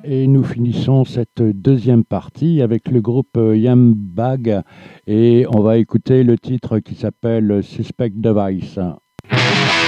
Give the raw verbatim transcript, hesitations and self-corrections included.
Et nous finissons cette deuxième partie avec le groupe Yambag et on va écouter le titre qui s'appelle Suspect Device.